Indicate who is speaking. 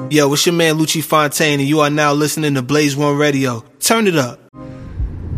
Speaker 1: Yo, it's your man Lucci Fontaine, and you are now listening to Blaze One Radio. Turn it up.